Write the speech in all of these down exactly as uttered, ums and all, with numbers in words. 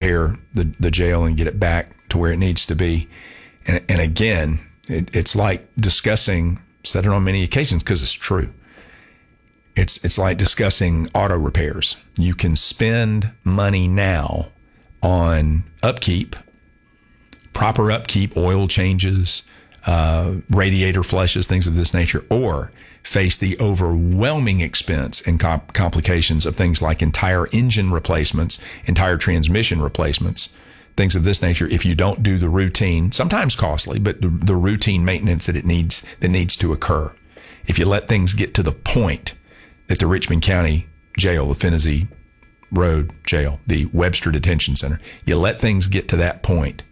repair the, the jail and get it back to where it needs to be. And, and again, it, it's like discussing, said it on many occasions because it's true. It's it's like discussing auto repairs. You can spend money now on upkeep, proper upkeep, oil changes, uh, radiator flushes, things of this nature, or face the overwhelming expense and comp- complications of things like entire engine replacements, entire transmission replacements, things of this nature. If you don't do the routine, sometimes costly, but the, the routine maintenance that it needs that needs to occur, if you let things get to the point that the Richmond County Jail, the Finney Road Jail, the Webster Detention Center, you let things get to that point,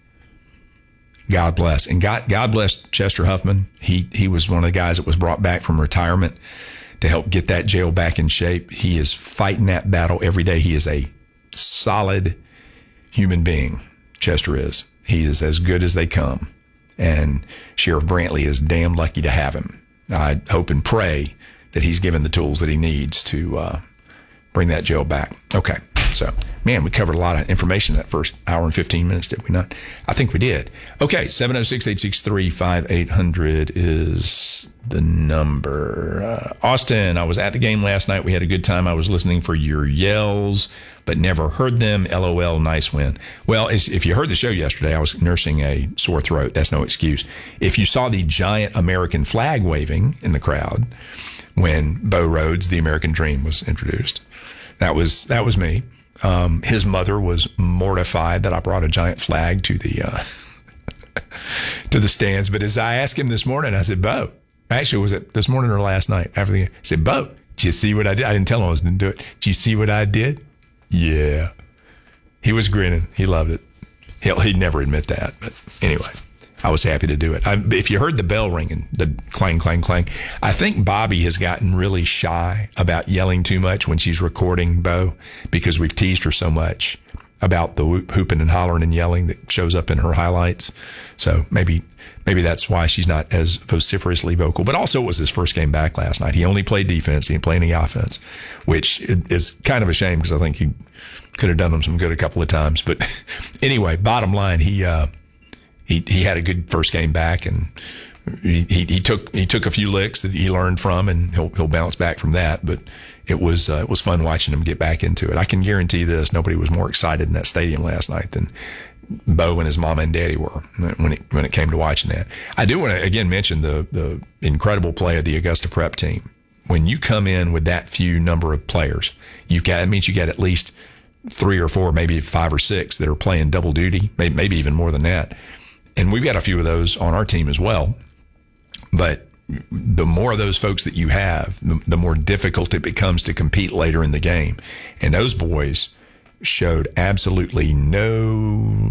God bless. And God, God bless Chester Huffman. He he was one of the guys that was brought back from retirement to help get that jail back in shape. He is fighting that battle every day. He is a solid human being, Chester is. He is as good as they come. And Sheriff Brantley is damn lucky to have him. I hope and pray that he's given the tools that he needs to uh, bring that jail back. Okay. So, man, we covered a lot of information in that first hour and fifteen minutes, did we not? I think we did. Okay, seven oh six, eight six three, five eight hundred is the number. Uh, Austin, I was at the game last night. We had a good time. I was listening for your yells, but never heard them. LOL, nice win. Well, if you heard the show yesterday, I was nursing a sore throat. That's no excuse. If you saw the giant American flag waving in the crowd when Bo Rhodes, the American Dream, was introduced, that was that was me. Um, his mother was mortified that I brought a giant flag to the uh, to the stands. But as I asked him this morning, I said, Bo, actually, was it this morning or last night? After the game, I said, Bo, did you see what I did? I didn't tell him I was going to do it. Did you see what I did? Yeah. He was grinning. He loved it. He'll, he'd never admit that. But anyway, I was happy to do it. I, if you heard the bell ringing, the clang, clang, clang, I think Bobby has gotten really shy about yelling too much when she's recording Bo because we've teased her so much about the whoop, hooping and hollering and yelling that shows up in her highlights. So maybe maybe that's why she's not as vociferously vocal. But also it was his first game back last night. He only played defense. He didn't play any offense, which is kind of a shame because I think he could have done them some good a couple of times. But anyway, bottom line, he uh, he he had a good first game back, and he, he he took he took a few licks that he learned from, and he'll he'll bounce back from that. But it was uh, it was fun watching him get back into it. I can guarantee this: nobody was more excited in that stadium last night than Bo and his mama and daddy were when it when it came to watching that. I do want to again mention the the incredible play of the Augusta Prep team. When you come in with that few number of players, you've got that means you got at least three or four, maybe five or six that are playing double duty, maybe, maybe even more than that. And we've got a few of those on our team as well. But the more of those folks that you have, the, the more difficult it becomes to compete later in the game. And those boys showed absolutely no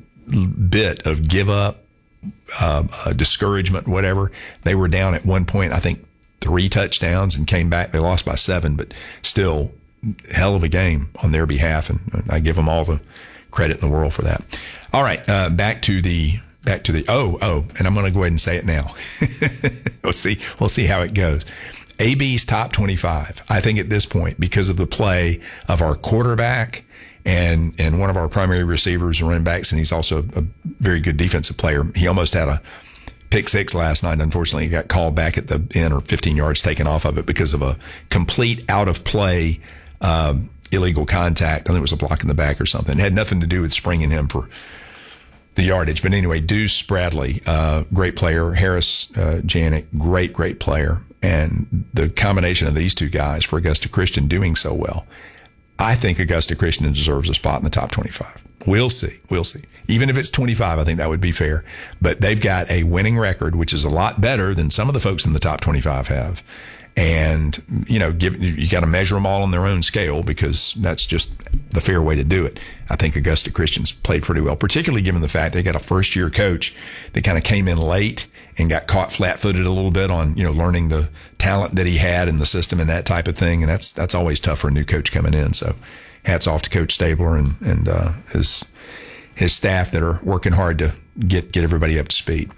bit of give up, uh, uh, discouragement, whatever. They were down at one point, I think, three touchdowns and came back. They lost by seven, but still hell of a game on their behalf. And I give them all the credit in the world for that. All right. Uh, back to the, back to the, oh, oh, and I'm going to go ahead and say it now. we'll see. We'll see how it goes. A B's top twenty-five. I think at this point, because of the play of our quarterback and, and one of our primary receivers and running backs, and he's also a very good defensive player. He almost had a pick six last night. Unfortunately, he got called back at the end, or fifteen yards taken off of it because of a complete out of play, um, illegal contact. I think it was a block in the back or something. It had nothing to do with springing him for the yardage. But anyway, Deuce Bradley, uh, great player. Harris uh, Janik, great, great player. And the combination of these two guys for Augusta Christian doing so well, I think Augusta Christian deserves a spot in the top twenty-five. We'll see. We'll see. Even if it's twenty-five, I think that would be fair. But they've got a winning record, which is a lot better than some of the folks in the top twenty-five have. And, you know, give, you got to measure them all on their own scale because that's just the fair way to do it. I think Augusta Christian's played pretty well, particularly given the fact they got a first year coach that kind of came in late and got caught flat footed a little bit on, you know, learning the talent that he had in the system and that type of thing. And that's, that's always tough for a new coach coming in. So hats off to Coach Stabler and, and, uh, his, his staff that are working hard to get, get everybody up to speed.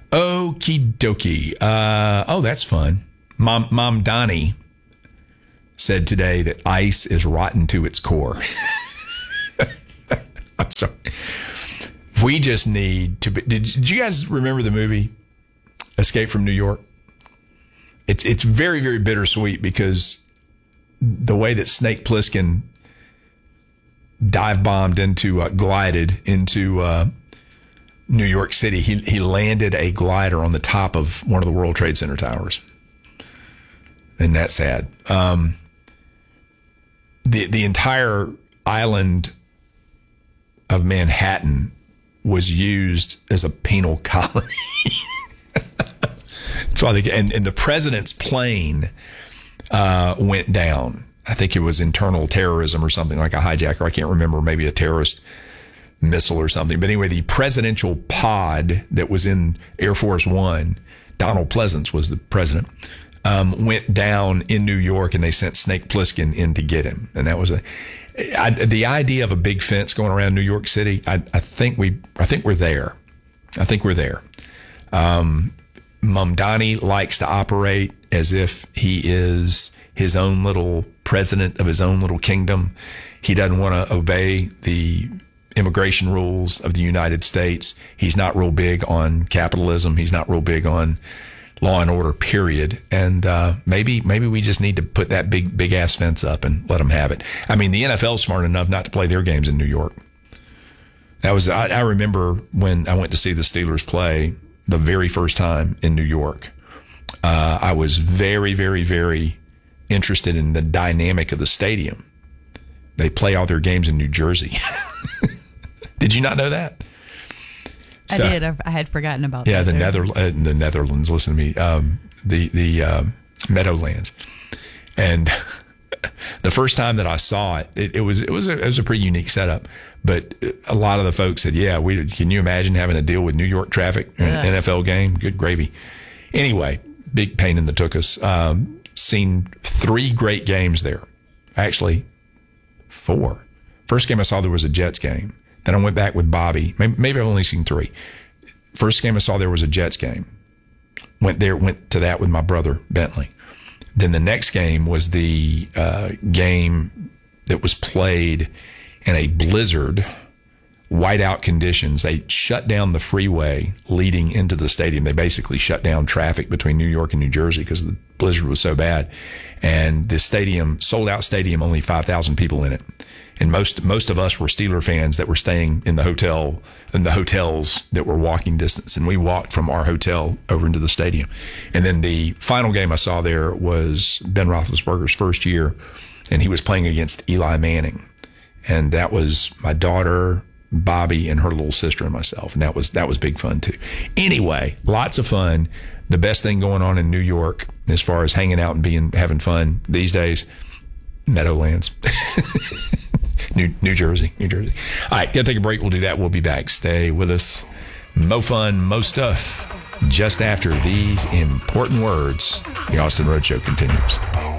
Okie dokie. Uh, oh, that's fun. Mom, Mom Donnie said today that ice is rotten to its core. I'm sorry. We just need to be, did, did you guys remember the movie Escape from New York? It's it's very, very bittersweet because the way that Snake Plissken dive bombed into, uh, glided into uh, New York City, he, he landed a glider on the top of one of the World Trade Center towers. And that's sad. Um, the the entire island of Manhattan was used as a penal colony. That's why they, and, and the president's plane uh, went down. I think it was internal terrorism or something, like a hijacker. I can't remember, maybe a terrorist missile or something. But anyway, the presidential pod that was in Air Force One, Donald Pleasance was the president, um, went down in New York, and they sent Snake Plissken in to get him. And that was a, I, the idea of a big fence going around New York City. I, I think we, I think we're there. I think we're there. Um, Mamdani likes to operate as if he is his own little president of his own little kingdom. He doesn't want to obey the immigration rules of the United States. He's not real big on capitalism. He's not real big on law and order, period. And uh, maybe maybe we just need to put that big, big ass fence up and let them have it. I mean, the N F L's smart enough not to play their games in New York. That was, I, I remember when I went to see the Steelers play the very first time in New York. Uh, I was very, very, very interested in the dynamic of the stadium. They play all their games in New Jersey. Did you not know that? I So, did. I, I had forgotten about yeah, that. the there. Nether uh, the Netherlands. Listen to me. Um, the the uh, Meadowlands, and the first time that I saw it, it, it was it was a, it was a pretty unique setup. But a lot of the folks said, "Yeah, we can you imagine having to deal with New York traffic in an Yeah. N F L game? Good gravy." Anyway, big pain in the tuchus. Um, seen three great games there. Actually, four. First game I saw there was a Jets game. Then I went back with Bobby. Maybe, maybe I've only seen three. First game I saw there was a Jets game. Went there, went to that with my brother, Bentley. Then the next game was the uh, game that was played in a blizzard, whiteout conditions. They shut down the freeway leading into the stadium. They basically shut down traffic between New York and New Jersey because the blizzard was so bad. And the stadium, sold out stadium, only five thousand people in it. And most most of us were Steeler fans that were staying in the hotel, in the hotels that were walking distance. And we walked from our hotel over into the stadium. And then the final game I saw there was Ben Roethlisberger's first year, and he was playing against Eli Manning. And that was my daughter, Bobby, and her little sister and myself. And that was that was big fun too. Anyway, lots of fun. The best thing going on in New York as far as hanging out and being having fun these days, Meadowlands. New, New Jersey, New Jersey. All right, gotta take a break. We'll do that. We'll be back. Stay with us. Mo fun, mo stuff. Just after these important words, the Austin Road Show continues.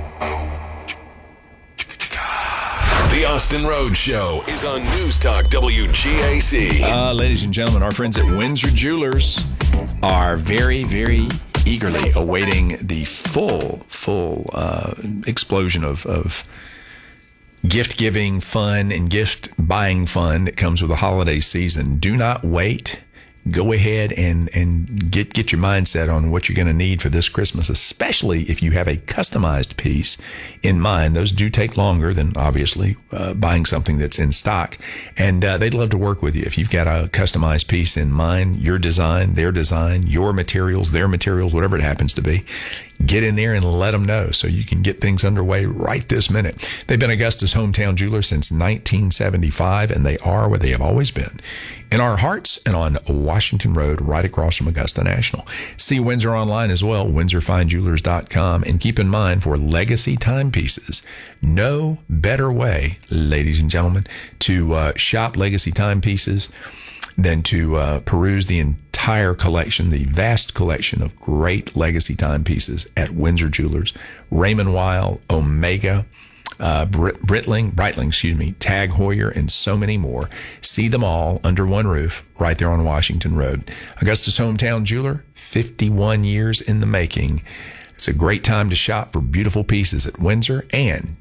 The Austin Road Show is on News Talk W G A C. Uh, ladies and gentlemen, our friends at Windsor Jewelers are very, very eagerly awaiting the full, full uh, explosion of, of gift giving fun and gift buying fun that comes with the holiday season. Do not wait. Go ahead and, and get, get your mindset on what you're going to need for this Christmas, especially if you have a customized piece in mind. Those do take longer than obviously uh, buying something that's in stock. And uh, they'd love to work with you. If you've got a customized piece in mind, your design, their design, your materials, their materials, whatever it happens to be, get in there and let them know so you can get things underway right this minute. They've been Augusta's hometown jeweler since nineteen seventy-five, and they are where they have always been, in our hearts and on Washington Road, right across from Augusta National. See Windsor online as well, windsor fine jewelers dot com. And keep in mind, for legacy timepieces, no better way, ladies and gentlemen, to uh, shop legacy timepieces than to uh, peruse the entire collection, the vast collection of great legacy timepieces at Windsor Jewelers. Raymond Weil, Omega, uh, Brit- Britling, Breitling, excuse me, Tag Heuer, and so many more. See them all under one roof right there on Washington Road. Augusta's hometown jeweler, fifty-one years in the making. It's a great time to shop for beautiful pieces at Windsor, and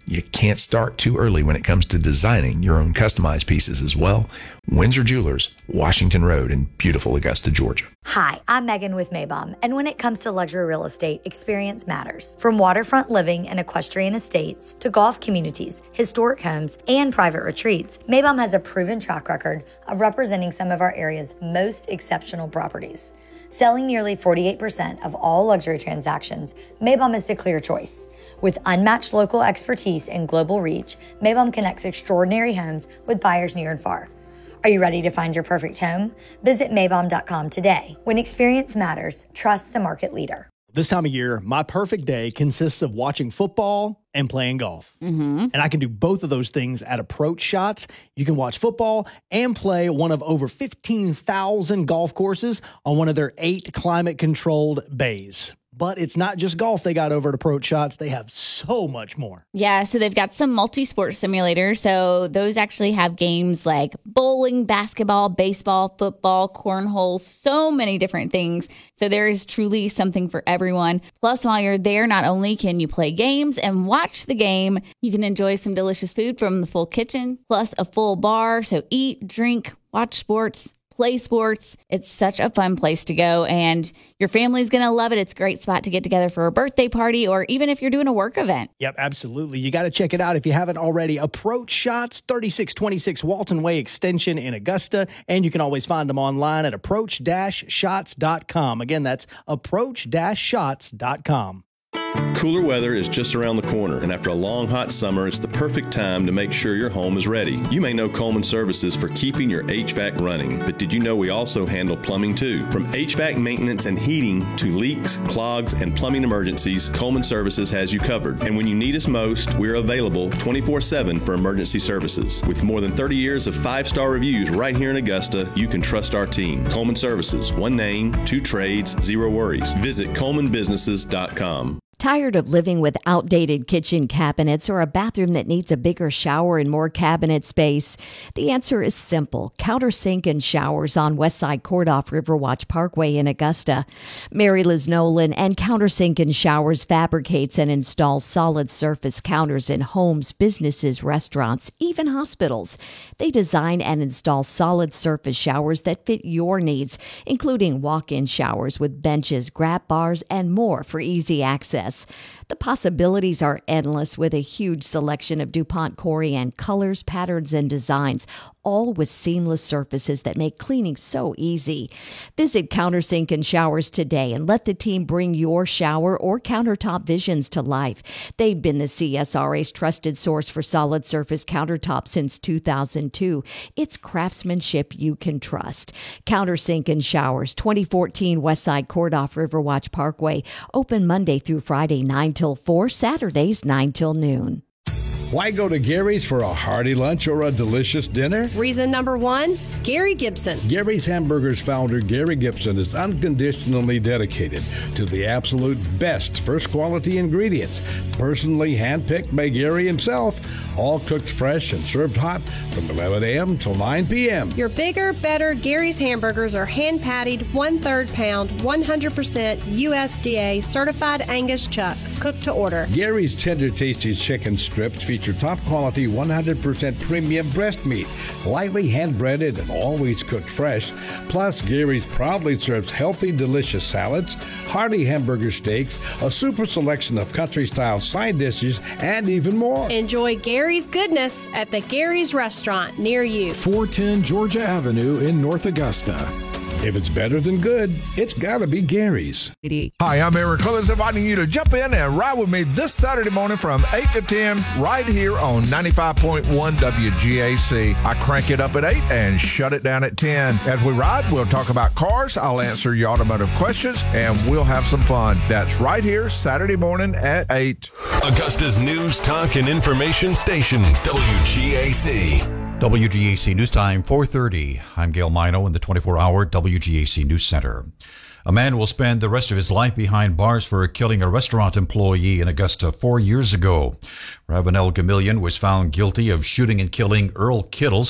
you can't start too early when it comes to designing your own customized pieces as well. Windsor Jewelers, Washington Road in beautiful Augusta, Georgia. Hi, I'm Megan with Maybom, and when it comes to luxury real estate, experience matters. From waterfront living and equestrian estates to golf communities, historic homes, and private retreats, Maybom has a proven track record of representing some of our area's most exceptional properties. Selling nearly forty-eight percent of all luxury transactions, Maybom is the clear choice. With unmatched local expertise and global reach, Maybom connects extraordinary homes with buyers near and far. Are you ready to find your perfect home? Visit Maybom dot com today. When experience matters, trust the market leader. This time of year, my perfect day consists of watching football and playing golf. Mm-hmm. And I can do both of those things at Approach Shots. You can watch football and play one of over fifteen thousand golf courses on one of their eight climate-controlled bays. But it's not just golf they got over at Approach Shots. They have so much more. Yeah, so they've got some multi-sport simulators. So those actually have games like bowling, basketball, baseball, football, cornhole, so many different things. So there is truly something for everyone. Plus, while you're there, not only can you play games and watch the game, you can enjoy some delicious food from the full kitchen, plus a full bar. So eat, drink, watch sports, play sports. It's such a fun place to go, and your family's going to love it. It's a great spot to get together for a birthday party, or even if you're doing a work event. Yep, absolutely. You got to check it out if you haven't already. Approach Shots, thirty-six twenty-six Walton Way Extension in Augusta, and you can always find them online at approach dash shots dot com. Again, that's approach dash shots dot com. Cooler weather is just around the corner, and after a long hot summer, it's the perfect time to make sure your home is ready. You may know Coleman Services for keeping your H V A C running, but did you know we also handle plumbing too? From H V A C maintenance and heating to leaks, clogs, and plumbing emergencies, Coleman Services has you covered. And when you need us most, we're available twenty-four seven for emergency services. With more than thirty years of five-star reviews right here in Augusta, you can trust our team. Coleman Services, one name, two trades, zero worries. Visit coleman businesses dot com. Tired of living with outdated kitchen cabinets or a bathroom that needs a bigger shower and more cabinet space? The answer is simple. Countersink and Showers on Westside Court off Riverwatch Parkway in Augusta. Mary Liz Nolan and Countersink and Showers fabricates and installs solid surface counters in homes, businesses, restaurants, even hospitals. They design and install solid surface showers that fit your needs, including walk-in showers with benches, grab bars, and more for easy access. The possibilities are endless with a huge selection of DuPont Corian colors, patterns, and designs, all with seamless surfaces that make cleaning so easy. Visit Countersink and Showers today and let the team bring your shower or countertop visions to life. They've been the C S R A's trusted source for solid surface countertops since two thousand two. It's craftsmanship you can trust. Countersink and Showers, twenty fourteen Westside Court off Riverwatch Parkway. Open Monday through Friday, nine till four, Saturdays, nine till noon. Why go to Gary's for a hearty lunch or a delicious dinner? Reason number one, Gary Gibson. Gary's Hamburgers founder Gary Gibson is unconditionally dedicated to the absolute best first quality ingredients, personally handpicked by Gary himself, all cooked fresh and served hot from eleven a.m. till nine p.m. Your bigger, better Gary's hamburgers are hand patted, one-third pound, one hundred percent U S D A certified Angus chuck, cooked to order. Gary's tender, tasty chicken strips feature top quality one hundred percent premium breast meat, lightly hand breaded and always cooked fresh. Plus, Gary's proudly serves healthy, delicious salads, hearty hamburger steaks, a super selection of country-style side dishes, and even more. Enjoy Gary's goodness at the Gary's Restaurant near you. four ten Georgia Avenue in North Augusta. If it's better than good, it's gotta be Gary's. Hi, I'm Aaron Clemmons, inviting you to jump in and ride with me this Saturday morning from eight to ten right here on ninety-five point one W G A C. I crank it up at eight and shut it down at ten. As we ride, we'll talk about cars, I'll answer your automotive questions, and we'll have some fun. That's right here Saturday morning at eight. Augusta's news, talk, and information station, W G A C. W G A C News Time, four thirty. I'm Gail Mino in the twenty-four hour W G A C News Center. A man will spend the rest of his life behind bars for killing a restaurant employee in Augusta four years ago. Ravenel Gamillion was found guilty of shooting and killing Earl Kittles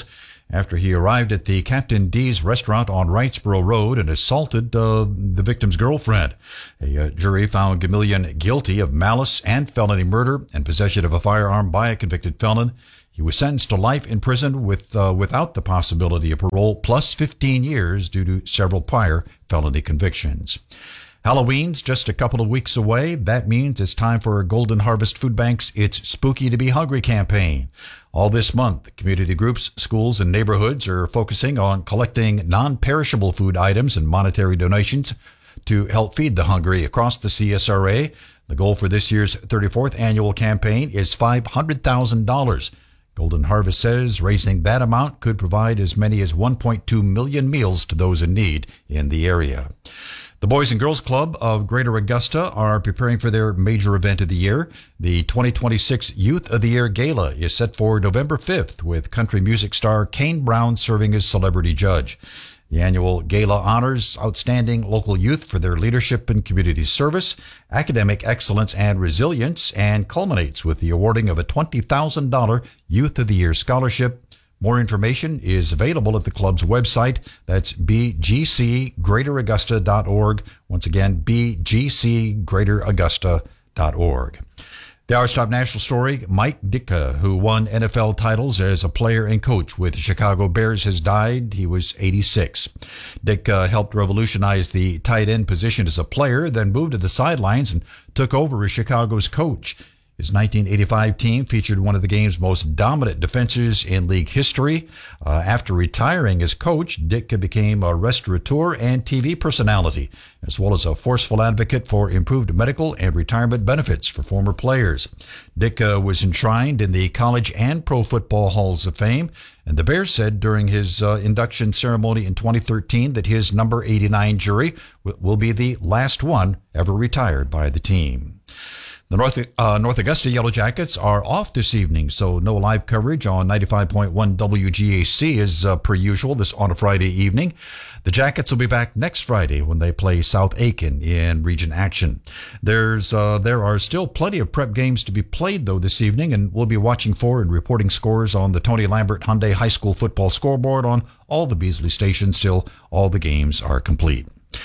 after he arrived at the Captain D's restaurant on Wrightsboro Road and assaulted uh, the victim's girlfriend. A uh, jury found Gamillion guilty of malice and felony murder and possession of a firearm by a convicted felon. He was sentenced to life in prison with uh, without the possibility of parole, plus fifteen years due to several prior felony convictions. Halloween's just a couple of weeks away. That means it's time for Golden Harvest Food Bank's It's Spooky to Be Hungry campaign. All this month, community groups, schools, and neighborhoods are focusing on collecting non-perishable food items and monetary donations to help feed the hungry across the C S R A. The goal for this year's thirty-fourth annual campaign is five hundred thousand dollars. Golden Harvest says raising that amount could provide as many as one point two million meals to those in need in the area. The Boys and Girls Club of Greater Augusta are preparing for their major event of the year. The twenty twenty-six Youth of the Year Gala is set for November fifth, with country music star Kane Brown serving as celebrity judge. The annual gala honors outstanding local youth for their leadership and community service, academic excellence, and resilience, and culminates with the awarding of a twenty thousand dollars Youth of the Year scholarship. More information is available at the club's website. That's b g c greater augusta dot org. Once again, b g c greater augusta dot org. The Hour's top national story, Mike Ditka, who won N F L titles as a player and coach with the Chicago Bears, has died. He was eighty-six. Ditka helped revolutionize the tight end position as a player, then moved to the sidelines and took over as Chicago's coach. His nineteen eighty-five team featured one of the game's most dominant defenses in league history. Uh, after retiring as coach, Ditka became a restaurateur and T V personality, as well as a forceful advocate for improved medical and retirement benefits for former players. Ditka was enshrined in the College and Pro Football Halls of Fame, and the Bears said during his uh, induction ceremony in twenty thirteen that his number eighty-nine jury w- will be the last one ever retired by the team. The North, uh, North Augusta Yellow Jackets are off this evening, so no live coverage on ninety-five point one W G A C as uh, per usual this on a Friday evening. The Jackets will be back next Friday when they play South Aiken in region action. There's uh, there are still plenty of prep games to be played though this evening, and we'll be watching for and reporting scores on the Tony Lambert Hyundai High School football scoreboard on all the Beasley stations till all the games are complete.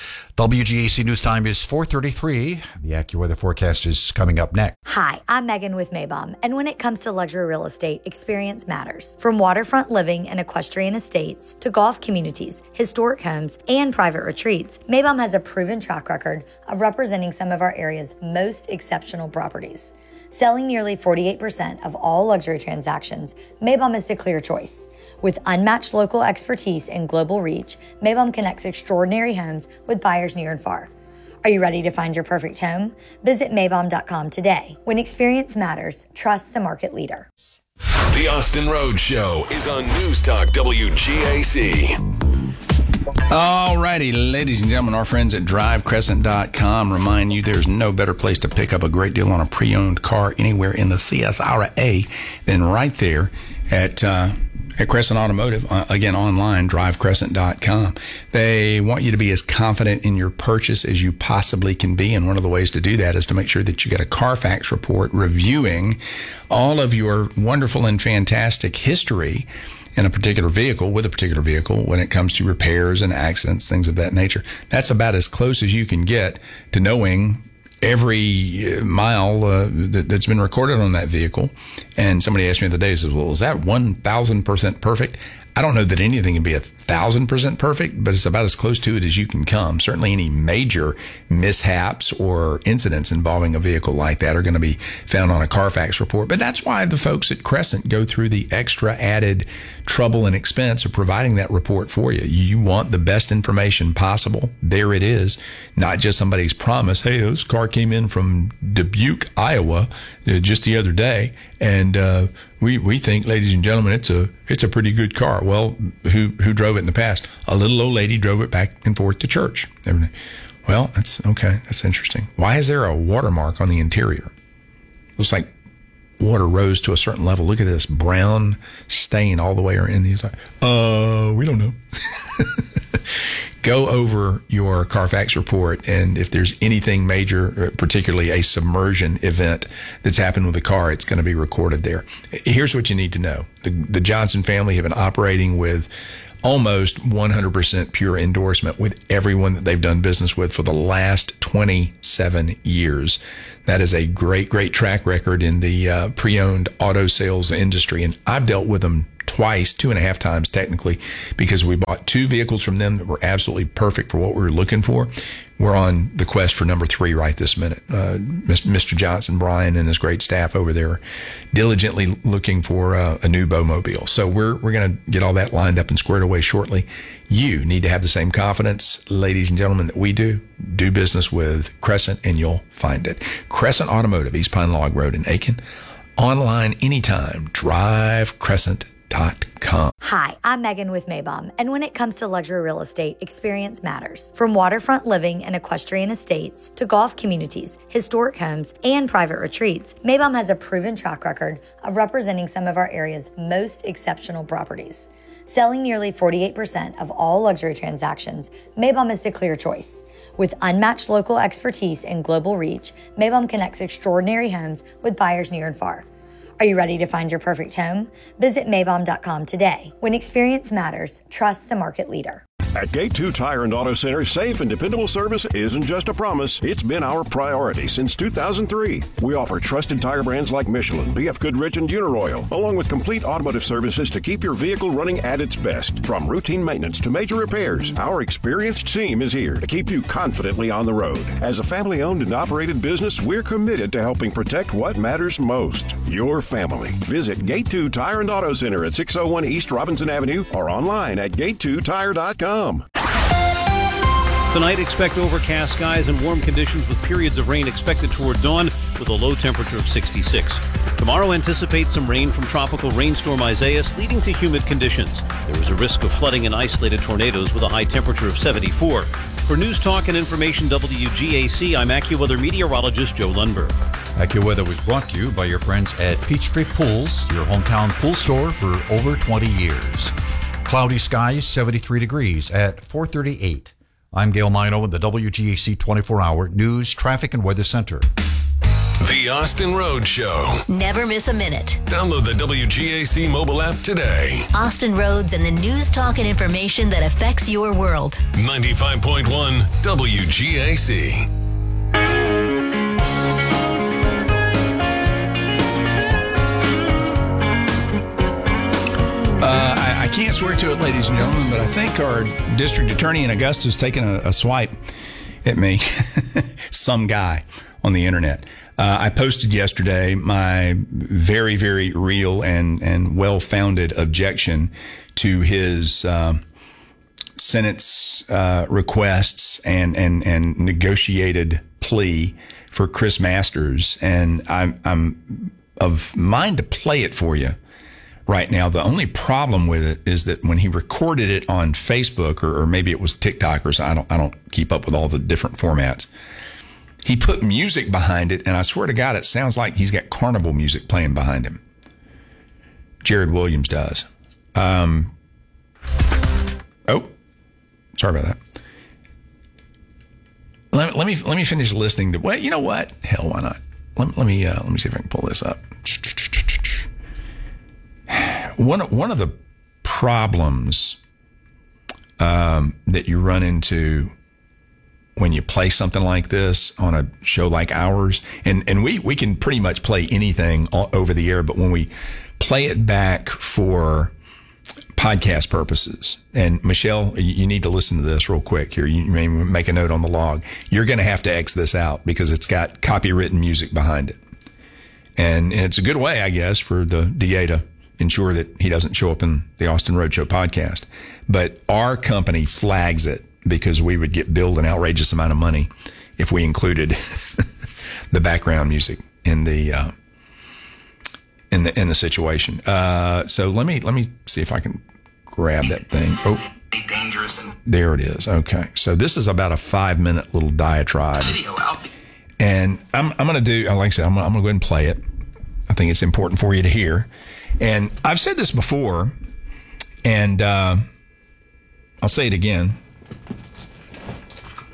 W G A C News Time is four thirty-three. The AccuWeather forecast is coming up next. Hi, I'm Megan with Maybom, and when it comes to luxury real estate, experience matters. From waterfront living and equestrian estates to golf communities, historic homes, and private retreats, Maybom has a proven track record of representing some of our area's most exceptional properties. Selling nearly forty-eight percent of all luxury transactions, Maybom is the clear choice. With unmatched local expertise and global reach, Maybom connects extraordinary homes with buyers near and far. Are you ready to find your perfect home? Visit Maybom dot com today. When experience matters, trust the market leader. The Austin Road Show is on News Talk W G A C. All righty, ladies and gentlemen, our friends at drive crescent dot com remind you there's no better place to pick up a great deal on a pre-owned car anywhere in the C S R A than right there at uh, at Crescent Automotive. Uh, again, online, drive crescent dot com. They want you to be as confident in your purchase as you possibly can be, and one of the ways to do that is to make sure that you get a Carfax report reviewing all of your wonderful and fantastic history in a particular vehicle, with a particular vehicle, when it comes to repairs and accidents, things of that nature. That's about as close as you can get to knowing every mile uh, that, that's been recorded on that vehicle. And somebody asked me the other day, says, well, is that one thousand percent perfect? I don't know that anything can be a thousand percent perfect, but it's about as close to it as you can come. Certainly any major mishaps or incidents involving a vehicle like that are going to be found on a Carfax report. But that's why the folks at Crescent go through the extra added trouble and expense of providing that report for you. You want the best information possible. There it is. Not just somebody's promise, hey, this car came in from Dubuque, Iowa, uh, just the other day, and uh, we we think, ladies and gentlemen, it's a it's a pretty good car. Well, who who drove it in the past? A little old lady drove it back and forth to church. Well, that's okay. That's interesting. Why is there a watermark on the interior? Looks like water rose to a certain level. Look at this brown stain all the way in the inside. Uh, we don't know. go over your Carfax report, and if there's anything major, particularly a submersion event that's happened with the car, it's going to be recorded there. Here's what you need to know. The, the Johnson family have been operating with almost one hundred percent pure endorsement with everyone that they've done business with for the last twenty-seven years. That is a great, great track record in the uh, pre-owned auto sales industry. And I've dealt with them twice, two and a half times technically, because we bought two vehicles from them that were absolutely perfect for what we were looking for. We're on the quest for number three right this minute. Uh, Mister Johnson, Brian, and his great staff over there diligently looking for uh, a new Bowmobile. So we're we're going to get all that lined up and squared away shortly. You need to have the same confidence, ladies and gentlemen, that we do. Do business with Crescent, and you'll find it. Crescent Automotive, East Pine Log Road in Aiken. Online anytime. Drive Crescent. Hi, I'm Megan with Maybom, and when it comes to luxury real estate, experience matters. From waterfront living and equestrian estates to golf communities, historic homes, and private retreats, Maybom has a proven track record of representing some of our area's most exceptional properties. Selling nearly forty-eight percent of all luxury transactions, Maybom is the clear choice. With unmatched local expertise and global reach, Maybom connects extraordinary homes with buyers near and far. Are you ready to find your perfect home? Visit Maybom dot com today. When experience matters, trust the market leader. At Gate two Tire and Auto Center, safe and dependable service isn't just a promise, it's been our priority since two thousand three. We offer trusted tire brands like Michelin, B F Goodrich, and Uniroyal, along with complete automotive services to keep your vehicle running at its best. From routine maintenance to major repairs, our experienced team is here to keep you confidently on the road. As a family-owned and operated business, we're committed to helping protect what matters most, your family. Visit Gate two Tire and Auto Center at six oh one East Robinson Avenue or online at gate two tire dot com. Tonight, expect overcast skies and warm conditions with periods of rain expected toward dawn with a low temperature of sixty-six. Tomorrow, anticipate some rain from tropical rainstorm Isaias, leading to humid conditions. There is a risk of flooding and isolated tornadoes with a high temperature of seventy-four. For News Talk and Information W G A C, I'm AccuWeather meteorologist Joe Lundberg. AccuWeather was brought to you by your friends at Peachtree Pools, your hometown pool store for over twenty years. Cloudy skies, seventy-three degrees at four thirty-eight. I'm Gail Mino with the W G A C twenty-four hour News, Traffic, and Weather Center. The Austin Road Show. Never miss a minute. Download the W G A C mobile app today. Austin Roads and the news, talk, and information that affects your world. ninety-five point one W G A C. Uh, I, I can't swear to it, ladies and gentlemen, but I think our district attorney in Augusta is taking a, a swipe at me. Some guy on the internet. Uh, I posted yesterday my very, very real and, and well-founded objection to his uh, sentence uh, requests and, and, and negotiated plea for Chris Masters. And I'm, I'm of mind to play it for you right now. The only problem with it is that when he recorded it on Facebook, or, or maybe it was TikTok or so, I don't, I don't keep up with all the different formats. He put music behind it, and I swear to God, it sounds like he's got carnival music playing behind him. Jared Williams does. Um, oh, sorry about that. Let, let me let me finish listening to. Well, you know what? Hell, why not? Let, let me uh, let me see if I can pull this up. One one of the problems um, that you run into when you play something like this on a show like ours, and, and we, we can pretty much play anything all over the air, but when we play it back for podcast purposes, and Michelle, you need to listen to this real quick here. You may make a note on the log. You're going to have to X this out because it's got copywritten music behind it. And it's a good way, I guess, for the D A to ensure that he doesn't show up in the Austin Roadshow podcast. But our company flags it because we would get billed an outrageous amount of money if we included the background music in the uh, in the in the situation. Uh, so let me let me see if I can grab that thing. Oh, there it is. Okay, so this is about a five minute little diatribe, and I'm I'm going to do like I said I'm, I'm going to go ahead and play it. I think it's important for you to hear. And I've said this before, and uh, I'll say it again.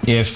if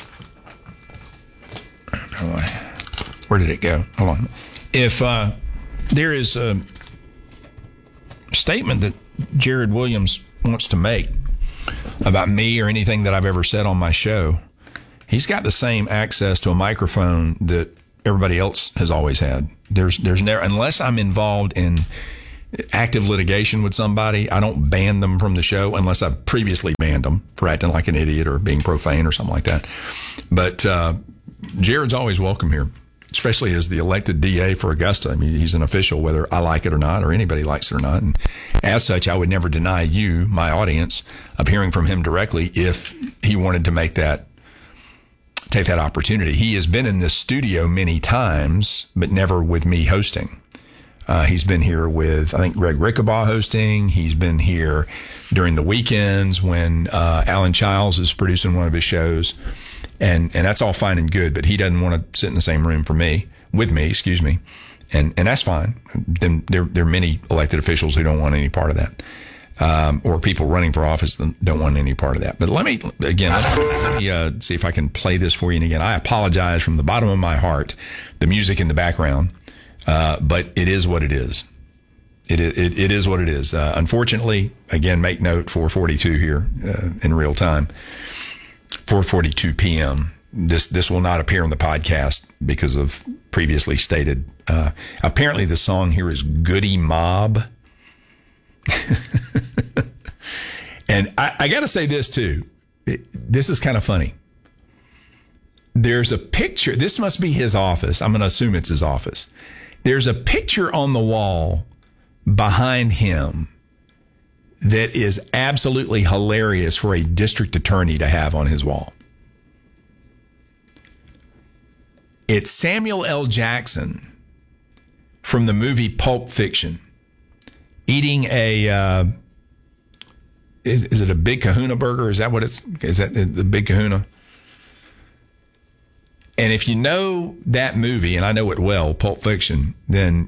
where did it go? Hold on. If uh, there is a statement that Jared Williams wants to make about me or anything that I've ever said on my show, he's got the same access to a microphone that everybody else has always had. There's, there's never, unless I'm involved in active litigation with somebody, I don't ban them from the show unless I've previously banned them for acting like an idiot or being profane or something like that. But uh, Jared's always welcome here, especially as the elected D A for Augusta. I mean, he's an official, whether I like it or not, or anybody likes it or not. And as such, I would never deny you, my audience, of hearing from him directly if he wanted to make that, take that opportunity. He has been in this studio many times, but never with me hosting. Uh, he's been here with, I think, Greg Rickabaugh hosting. He's been here during the weekends when uh, Alan Childs is producing one of his shows. And and that's all fine and good, but he doesn't want to sit in the same room for me, with me, excuse me. And and that's fine. Then there, there are many elected officials who don't want any part of that. Um, or people running for office that don't want any part of that. But let me, again, let me uh, see if I can play this for you. And again, I apologize from the bottom of my heart, the music in the background. Uh, but it is what it is. It it, it is what it is. Uh, unfortunately, again, make note, four forty-two here uh, in real time, four forty-two p.m. This this will not appear on the podcast because of previously stated. Uh, apparently, the song here is Goody Mob. And I, I got to say this, too. It, this is kind of funny. There's a picture. This must be his office. I'm going to assume it's his office. There's a picture on the wall behind him that is absolutely hilarious for a district attorney to have on his wall. It's Samuel L. Jackson from the movie Pulp Fiction eating a, uh, is, is it a Big Kahuna burger? Is that what it's, is that the Big Kahuna? And if you know that movie, and I know it well, Pulp Fiction, then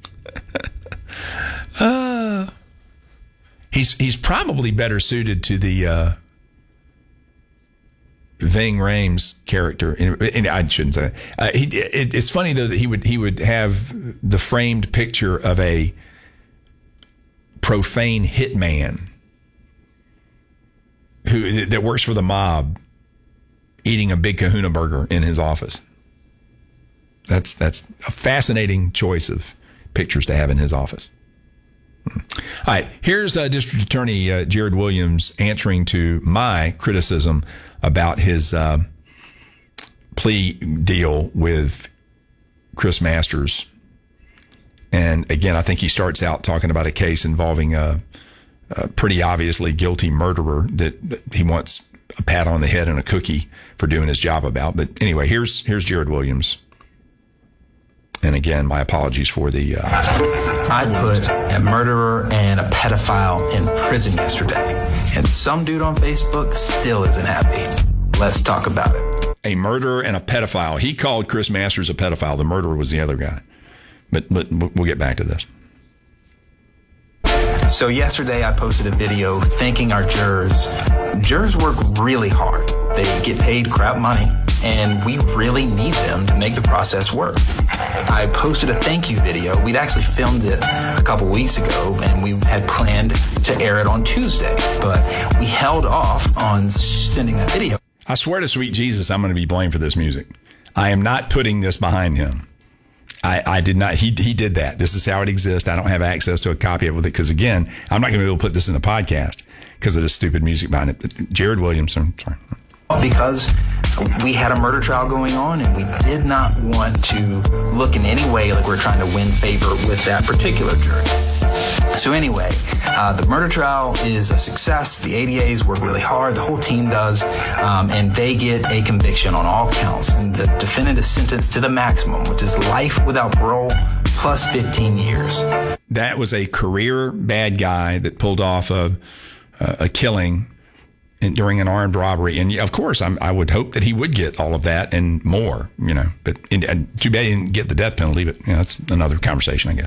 uh, he's he's probably better suited to the uh, Ving Rhames character. And, and I shouldn't say that. Uh, he, it, it's funny though that he would he would have the framed picture of a profane hitman who that works for the mob, eating a Big Kahuna burger in his office. That's that's a fascinating choice of pictures to have in his office. Hmm. All right, here's uh, District Attorney uh, Jared Williams answering to my criticism about his uh, plea deal with Chris Masters. And again, I think he starts out talking about a case involving a, a pretty obviously guilty murderer that, that he wants a pat on the head and a cookie for doing his job about. But anyway, here's here's Jared Williams. And again, my apologies for the... Uh, I put a murderer and a pedophile in prison yesterday, and some dude on Facebook still isn't happy. Let's talk about it. A murderer and a pedophile. He called Chris Masters a pedophile. The murderer was the other guy. But, but we'll get back to this. So yesterday I posted a video thanking our jurors. Jurors work really hard. They get paid crap money, and we really need them to make the process work. I posted a thank you video. We'd actually filmed it a couple weeks ago, and we had planned to air it on Tuesday, but we held off on sending that video. I swear to sweet Jesus, I'm going to be blamed for this music. I am not putting this behind him. I, I did not. He he did that. This is how it exists. I don't have access to a copy of it because, again, I'm not going to be able to put this in the podcast because of the stupid music behind it. Jared Williams, I'm sorry. Because we had a murder trial going on, and we did not want to look in any way like we're trying to win favor with that particular jury. So anyway, uh, the murder trial is a success. The A D As work really hard. The whole team does. Um, and they get a conviction on all counts. And the defendant is sentenced to the maximum, which is life without parole plus fifteen years. That was a career bad guy that pulled off a, a killing in, during an armed robbery. And of course, I'm, I would hope that he would get all of that and more, you know. But in, and too bad he didn't get the death penalty. But you know, that's another conversation, I guess.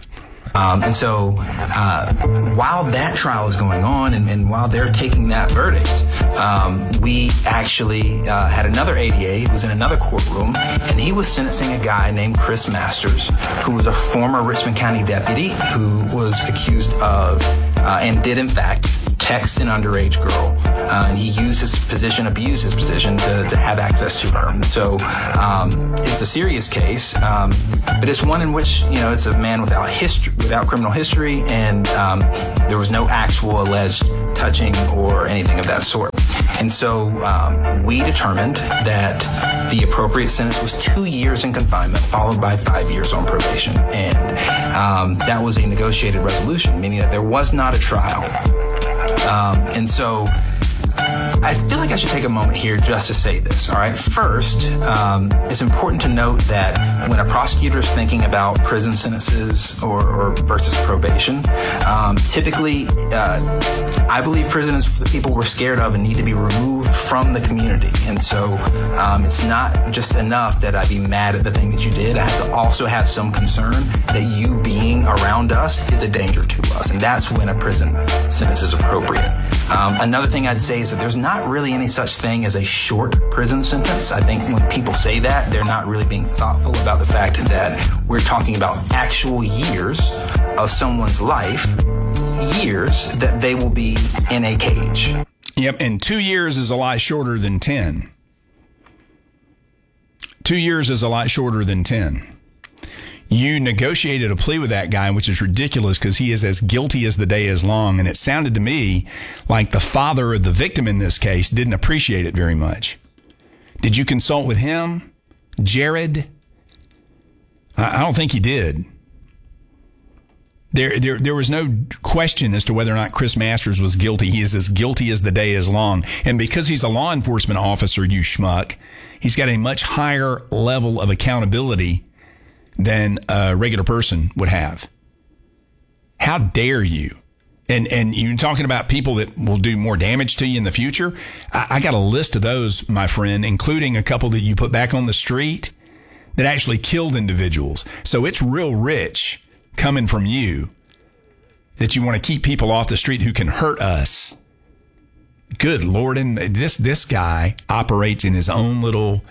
Um, and so uh, while that trial is going on and, and while they're taking that verdict, um, we actually uh, had another A D A who was in another courtroom, and he was sentencing a guy named Chris Masters, who was a former Richmond County deputy who was accused of uh, and did in fact text an underage girl. Uh, and he used his position, abused his position to, to have access to her. And so um, it's a serious case, um, but it's one in which, you know, it's a man without history, without criminal history, and um, there was no actual alleged touching or anything of that sort. And so um, we determined that the appropriate sentence was two years in confinement, followed by five years on probation. And um, that was a negotiated resolution, meaning that there was not a trial. Um, and so I feel like I should take a moment here just to say this, all right? First, um, it's important to note that when a prosecutor is thinking about prison sentences or, or versus probation, um, typically, uh, I believe prison is for the people we're scared of and need to be removed from the community. And so um, it's not just enough that I be mad at the thing that you did. I have to also have some concern that you being around us is a danger to us. And that's when a prison sentence is appropriate. Um, another thing I'd say is that there's not really any such thing as a short prison sentence. I think when people say that, they're not really being thoughtful about the fact that we're talking about actual years of someone's life, years that they will be in a cage. Yep, and two years is a lot shorter than ten. Two years is a lot shorter than ten. You negotiated a plea with that guy, which is ridiculous because he is as guilty as the day is long. And it sounded to me like the father of the victim in this case didn't appreciate it very much. Did you consult with him, Jared? I don't think he did. There, there, there was no question as to whether or not Chris Masters was guilty. He is as guilty as the day is long. And because he's a law enforcement officer, you schmuck, he's got a much higher level of accountability than a regular person would have. How dare you? And and you're talking about people that will do more damage to you in the future. I, I got a list of those, my friend, including a couple that you put back on the street that actually killed individuals. So it's real rich coming from you that you want to keep people off the street who can hurt us. Good Lord. And this, this guy operates in his own little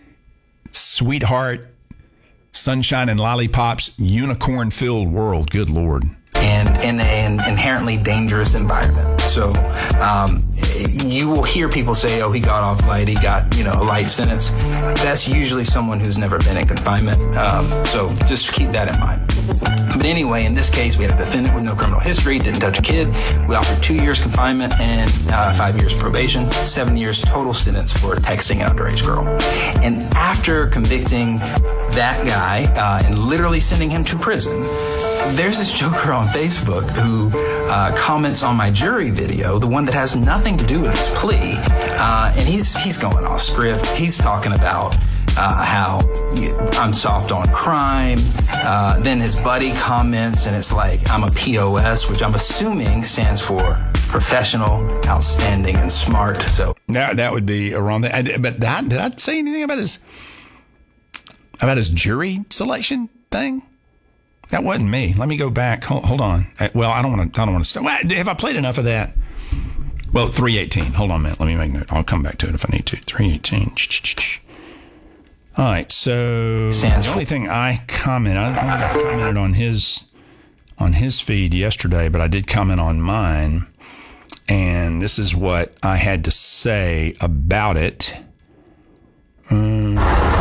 sweetheart, sunshine and lollipops, unicorn-filled world. Good Lord. And in an inherently dangerous environment. So um, you will hear people say, oh, he got off light, he got, you know, a light sentence. That's usually someone who's never been in confinement. Um, so just keep that in mind. But anyway, in this case, we had a defendant with no criminal history, didn't touch a kid. We offered two years confinement and uh, five years probation, seven years total sentence for texting an underage girl. And after convicting that guy uh, and literally sending him to prison, there's this joker on Facebook who uh, comments on my jury video, the one that has nothing to do with his plea, uh, and he's he's going off script. He's talking about uh, how I'm soft on crime. Uh, then his buddy comments, and it's like I'm a P O S, which I'm assuming stands for professional, outstanding, and smart. So that that would be a wrong thing. But that, did I say anything about his about his jury selection thing? That wasn't me. Let me go back. Hold, hold on. Well, I don't want to. I don't want to start. Have I played enough of that? Well, three eighteen. Hold on a minute. Let me make note. I'll come back to it if I need to. three eighteen. All right. So the only thing I comment, I don't know if I commented on his on his feed yesterday, but I did comment on mine, and this is what I had to say about it. Um,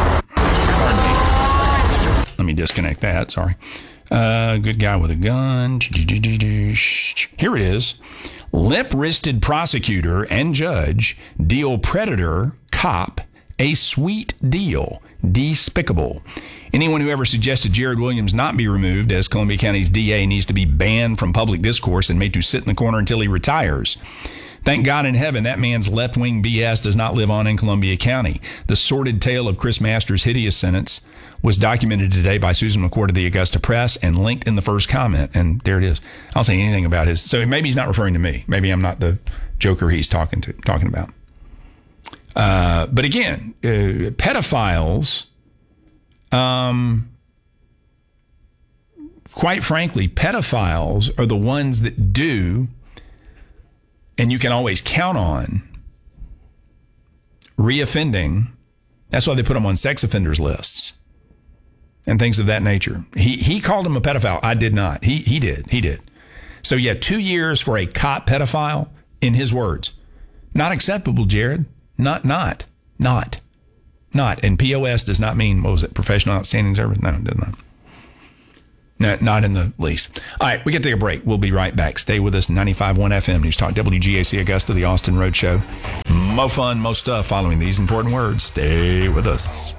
let me disconnect that. Sorry. Uh, good guy with a gun. Here it is. Limp-wristed prosecutor and judge deal predator cop a sweet deal. Despicable. Anyone who ever suggested Jared Williams not be removed as Columbia County's D A needs to be banned from public discourse and made to sit in the corner until he retires. Thank God in heaven that man's left-wing B S does not live on in Columbia County. The sordid tale of Chris Masters' hideous sentence was documented today by Susan McCord of the Augusta Press and linked in the first comment. And there it is. I don't say anything about his. So maybe he's not referring to me. Maybe I'm not the joker he's talking to talking about. Uh, but again, uh, pedophiles um, quite frankly, pedophiles are the ones that do, and you can always count on, reoffending. That's why they put them on sex offenders lists and things of that nature. He he called him a pedophile. I did not. He he did. He did. So yeah, two years for a caught pedophile, in his words. Not acceptable, Jared. Not, not, not, not. And P O S does not mean, what was it, professional outstanding service? No, it does not. No, not in the least. All right, we got to take a break. We'll be right back. Stay with us, ninety-five point one F M, News Talk, W G A C Augusta, the Austin Road Show. Mo fun, mo stuff following these important words. Stay with us.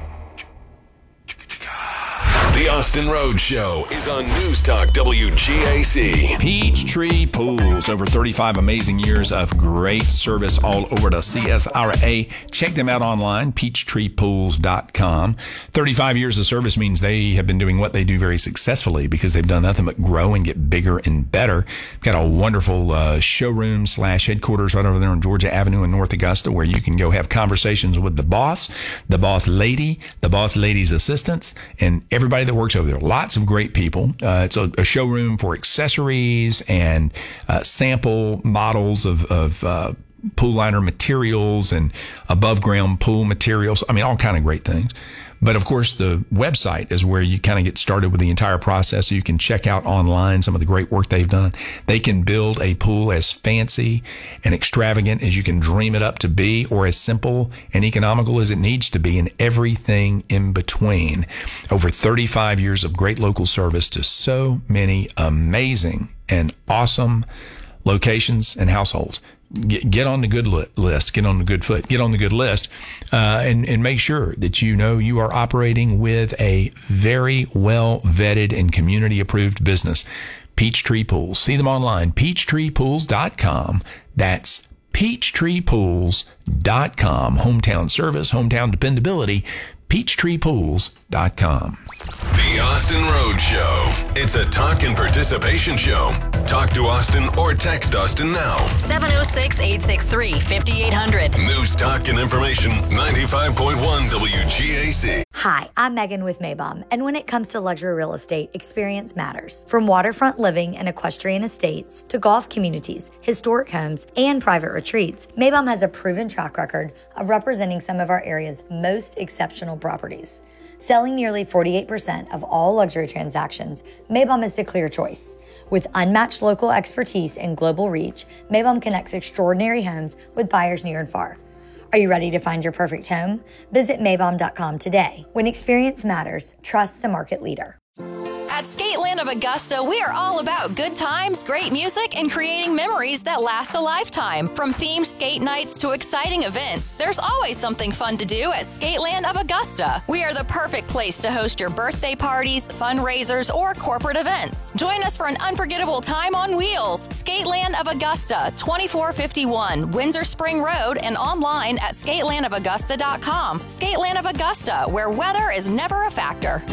The Austin Road Show is on News Talk W G A C. Peachtree Pools, over thirty-five amazing years of great service all over the C S R A. Check them out online, peachtree pools dot com. thirty-five years of service means they have been doing what they do very successfully because they've done nothing but grow and get bigger and better. Got a wonderful uh, showroom slash headquarters right over there on Georgia Avenue in North Augusta where you can go have conversations with the boss, the boss lady, the boss lady's assistants, and everybody that works over there. Lots of great people. Uh, it's a, a showroom for accessories and uh, sample models of, of uh, pool liner materials and above ground pool materials. I mean, all kind of great things. But of course, the website is where you kind of get started with the entire process. So you can check out online some of the great work they've done. They can build a pool as fancy and extravagant as you can dream it up to be, or as simple and economical as it needs to be, and everything in between. Over thirty-five years of great local service to so many amazing and awesome locations and households. Get, get on the good li- list, get on the good foot, get on the good list, uh, and, and make sure that you know you are operating with a very well vetted and community approved business. Peachtree Pools. See them online, peachtree pools dot com. That's peachtree pools dot com. Hometown service, hometown dependability, peachtree pools dot com. The Austin Road Show. It's a talk and participation show. Talk to Austin or text Austin now. seven oh six, eight six three, five eight zero zero. News, talk, and information, ninety-five point one W G A C. Hi, I'm Megan with Maybom, and when it comes to luxury real estate, experience matters. From waterfront living and equestrian estates to golf communities, historic homes, and private retreats, Maybom has a proven track record of representing some of our area's most exceptional properties. Selling nearly forty-eight percent of all luxury transactions, Maybom is the clear choice. With unmatched local expertise and global reach, Maybom connects extraordinary homes with buyers near and far. Are you ready to find your perfect home? Visit maybom dot com today. When experience matters, trust the market leader. At Skateland of Augusta, we are all about good times, great music, and creating memories that last a lifetime. From themed skate nights to exciting events, there's always something fun to do at Skateland of Augusta. We are the perfect place to host your birthday parties, fundraisers, or corporate events. Join us for an unforgettable time on wheels. Skateland of Augusta, twenty-four fifty-one Windsor Spring Road, and online at skateland of augusta dot com. Skateland of Augusta, where weather is never a factor.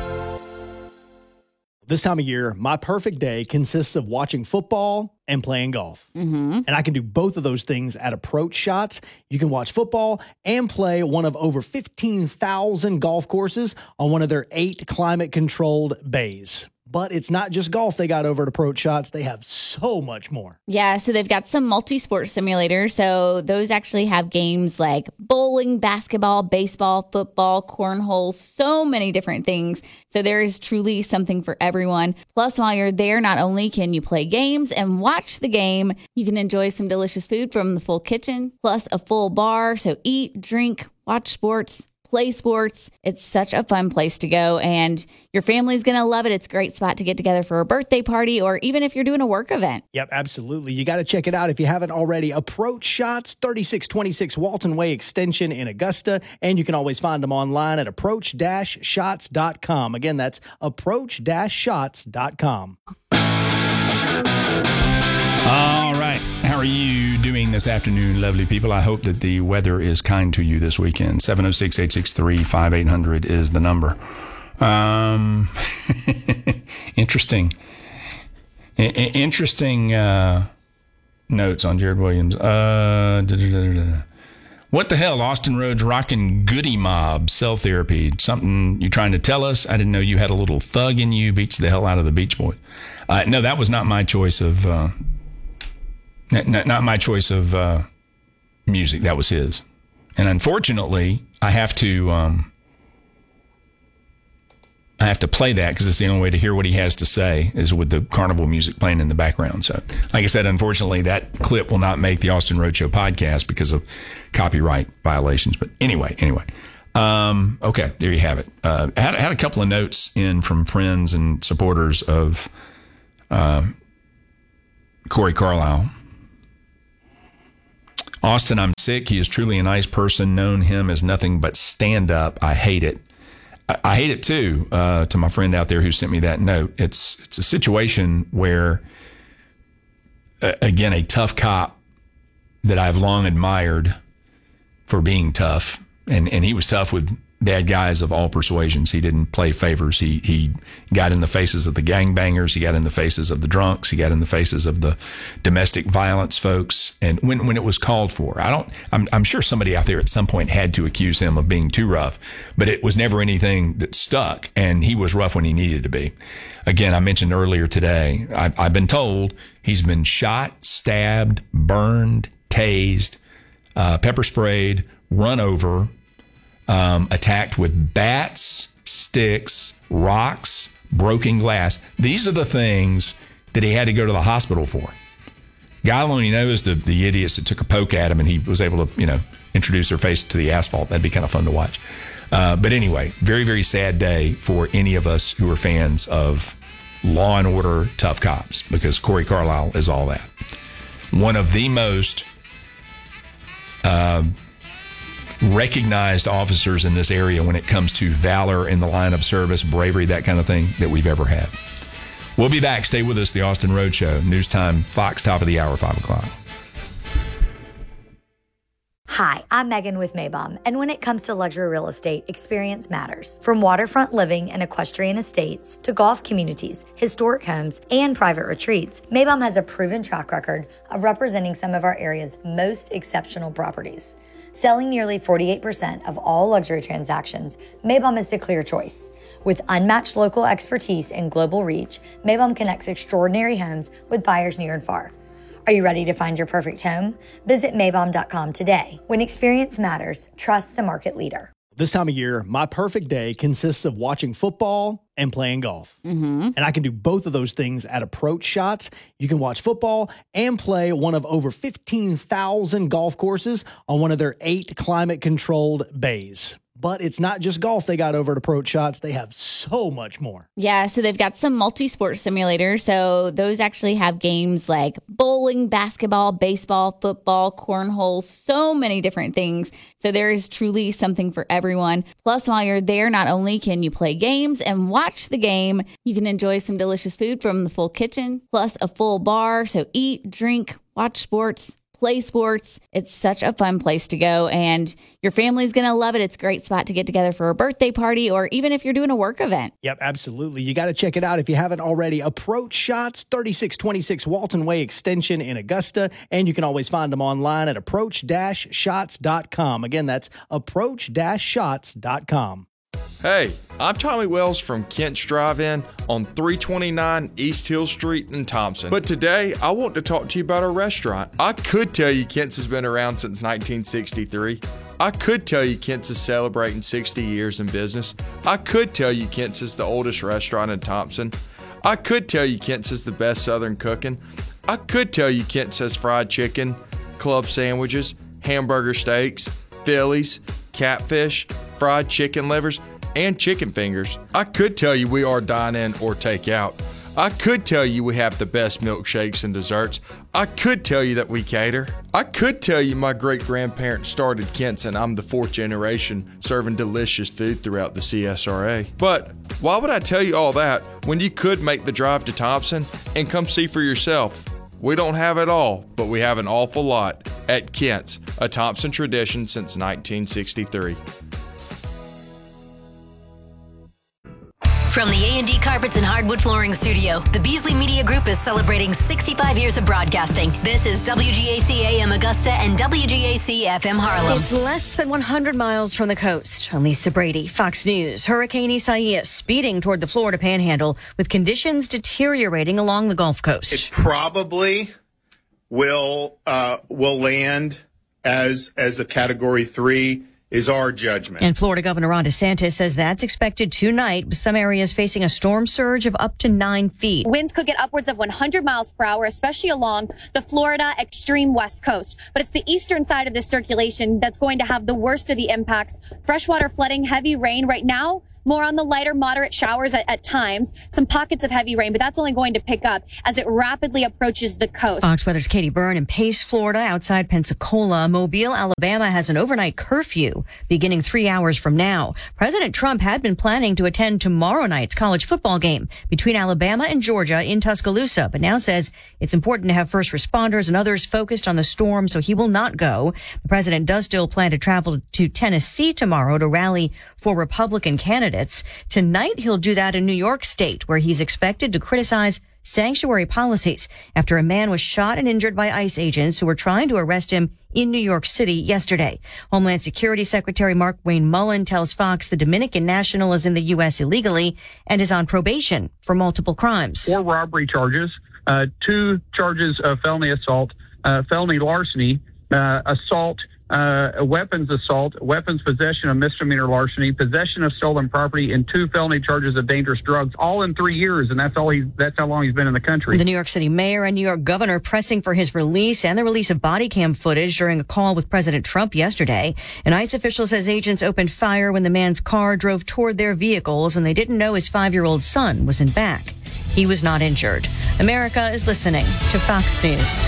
This time of year, my perfect day consists of watching football and playing golf. Mm-hmm. And I can do both of those things at Approach Shots. You can watch football and play one of over fifteen thousand golf courses on one of their eight climate-controlled bays. But it's not just golf they got over at Approach Shots. They have so much more. Yeah, so they've got some multi-sport simulators. So those actually have games like bowling, basketball, baseball, football, cornhole, so many different things. So there is truly something for everyone. Plus, while you're there, not only can you play games and watch the game, you can enjoy some delicious food from the full kitchen, plus a full bar. So eat, drink, watch sports, play sports. It's such a fun place to go, and your family's going to love it. It's a great spot to get together for a birthday party, or even if you're doing a work event. Yep, absolutely. You got to check it out if you haven't already. Approach Shots, thirty-six twenty-six Walton Way Extension in Augusta, and you can always find them online at approach dash shots dot com. Again, that's approach dash shots dot com. All right. How are you doing this afternoon, lovely people? I hope that the weather is kind to you this weekend. seven oh six, eight six three, five eight zero zero is the number. Um, interesting. I- interesting uh, notes on Jared Williams. Uh, da, da, da, da, da. What the hell, Austin Rhodes rocking Goody Mob cell therapy? Something you trying to tell us? I didn't know you had a little thug in you. Beats the hell out of the Beach Boys. Uh, no, that was not my choice of uh, n- not my choice of uh, music. That was his. And unfortunately, I have to um, I have to play that because it's the only way to hear what he has to say is with the carnival music playing in the background. So, like I said, unfortunately, that clip will not make the Austin Rhodes Show podcast because of copyright violations. But anyway, anyway. Um, okay, there you have it. Uh, I had, had a couple of notes in from friends and supporters of uh, Corey Carlisle. Austin, I'm sick. He is truly a nice person. Known him as nothing but stand up. I hate it. I, I hate it too. Uh, to my friend out there who sent me that note, it's it's a situation where, uh, again, a tough cop that I've long admired for being tough, and and he was tough with bad guys of all persuasions. He didn't play favors. He he got in the faces of the gangbangers. He got in the faces of the drunks. He got in the faces of the domestic violence folks. And when when it was called for, I don't. I'm I'm sure somebody out there at some point had to accuse him of being too rough, but it was never anything that stuck. And he was rough when he needed to be. Again, I mentioned earlier today. I, I've been told he's been shot, stabbed, burned, tased, uh, pepper sprayed, run over. Um, attacked with bats, sticks, rocks, broken glass. These are the things that he had to go to the hospital for. God only knows the, the idiots that took a poke at him and he was able to, you know, introduce their face to the asphalt. That'd be kind of fun to watch. Uh, but anyway, very, very sad day for any of us who are fans of Law and Order tough cops, because Corey Carlisle is all that. One of the most uh, recognized officers in this area when it comes to valor in the line of service, bravery, that kind of thing that we've ever had. We'll be back. Stay with us. The Austin Rhodes Show. News time, Fox, top of the hour, five o'clock. Hi, I'm Megan with Maybom, and when it comes to luxury real estate, experience matters. From waterfront living and equestrian estates to golf communities, historic homes, and private retreats, Maybom has a proven track record of representing some of our area's most exceptional properties. Selling nearly forty-eight percent of all luxury transactions, Maybom is the clear choice. With unmatched local expertise and global reach, Maybom connects extraordinary homes with buyers near and far. Are you ready to find your perfect home? Visit Maybom dot com today. When experience matters, trust the market leader. This time of year, my perfect day consists of watching football and playing golf. Mm-hmm. And I can do both of those things at Approach Shots. You can watch football and play one of over fifteen thousand golf courses on one of their eight climate-controlled bays. But it's not just golf they got over at Approach Shots. They have so much more. Yeah, so they've got some multi-sport simulators. So those actually have games like bowling, basketball, baseball, football, cornhole, so many different things. So there is truly something for everyone. Plus, while you're there, not only can you play games and watch the game, you can enjoy some delicious food from the full kitchen, plus a full bar. So eat, drink, watch sports, play sports. It's such a fun place to go, and your family's going to love it. It's a great spot to get together for a birthday party, or even if you're doing a work event. Yep, absolutely. You got to check it out if you haven't already. Approach Shots, thirty-six twenty-six Walton Way Extension in Augusta, and you can always find them online at approach dash shots dot com. Again, that's approach dash shots dot com. Hey, I'm Tommy Wells from Kent's Drive-In on three twenty-nine East Hill Street in Thompson. But today, I want to talk to you about our restaurant. I could tell you Kent's has been around since nineteen sixty-three. I could tell you Kent's is celebrating sixty years in business. I could tell you Kent's is the oldest restaurant in Thompson. I could tell you Kent's is the best Southern cooking. I could tell you Kent's has fried chicken, club sandwiches, hamburger steaks, Phillies, catfish, fried chicken livers, and chicken fingers. I could tell you we are dine-in or take-out. I could tell you we have the best milkshakes and desserts. I could tell you that we cater. I could tell you my great-grandparents started Kent's and I'm the fourth generation serving delicious food throughout the C S R A. But why would I tell you all that when you could make the drive to Thompson and come see for yourself? We don't have it all, but we have an awful lot at Kent's, a Thompson tradition since nineteen sixty-three. From the A and D Carpets and Hardwood Flooring Studio, the Beasley Media Group is celebrating sixty-five years of broadcasting. This is W G A C A M Augusta and W G A C F M Harlem. It's less than one hundred miles from the coast. I'm Lisa Brady, Fox News. Hurricane Isaias speeding toward the Florida Panhandle with conditions deteriorating along the Gulf Coast. It probably will uh, will land as as a Category three. Is our judgment. And Florida Governor Ron DeSantis says that's expected tonight, with some areas facing a storm surge of up to nine feet. Winds could get upwards of one hundred miles per hour, especially along the Florida extreme west coast. But it's the eastern side of this circulation that's going to have the worst of the impacts. Freshwater flooding, heavy rain right now. More on the lighter, moderate showers at, at times. Some pockets of heavy rain, but that's only going to pick up as it rapidly approaches the coast. Fox Weather's Katie Byrne in Pace, Florida, outside Pensacola. Mobile, Alabama has an overnight curfew beginning three hours from now. President Trump had been planning to attend tomorrow night's college football game between Alabama and Georgia in Tuscaloosa, but now says it's important to have first responders and others focused on the storm, so he will not go. The president does still plan to travel to Tennessee tomorrow to rally for Republican candidates. Tonight, he'll do that in New York State, where he's expected to criticize sanctuary policies after a man was shot and injured by ICE agents who were trying to arrest him in New York City yesterday. Homeland Security Secretary Mark Wayne Mullen tells Fox the Dominican national is in the U S illegally and is on probation for multiple crimes. Four robbery charges, uh, two charges of felony assault, uh, felony larceny, uh, assault, Uh, weapons assault, weapons possession of misdemeanor larceny, possession of stolen property, and two felony charges of dangerous drugs, all in three years, and that's all he's, that's how long he's been in the country. The New York City mayor and New York governor pressing for his release and the release of body cam footage during a call with President Trump yesterday. An ICE official says agents opened fire when the man's car drove toward their vehicles, and they didn't know his five-year-old son was in back. He was not injured. America is listening to Fox News.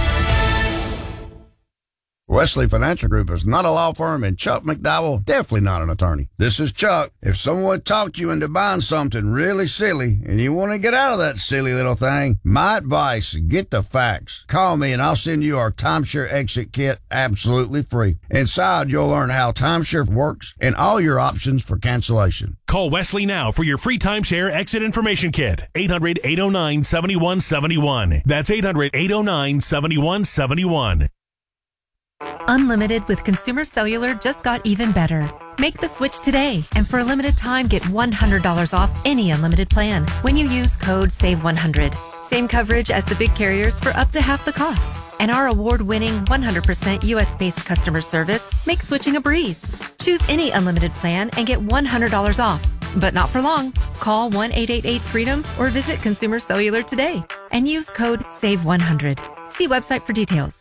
Wesley Financial Group is not a law firm, and Chuck McDowell definitely not an attorney. This is Chuck. If someone talked you into buying something really silly and you want to get out of that silly little thing, my advice, get the facts. Call me and I'll send you our timeshare exit kit absolutely free. Inside, you'll learn how timeshare works and all your options for cancellation. Call Wesley now for your free timeshare exit information kit. eight hundred, eight oh nine, seven one seven one. That's eight hundred, eight oh nine, seven one seven one. Unlimited with Consumer Cellular just got even better. Make the switch today, and for a limited time, get one hundred dollars off any unlimited plan when you use code save one hundred. Same coverage as the big carriers for up to half the cost. And our award-winning one hundred percent U S-based customer service makes switching a breeze. Choose any unlimited plan and get one hundred dollars off. But not for long. Call one eight eight eight freedom or visit Consumer Cellular today and use code save one hundred. See website for details.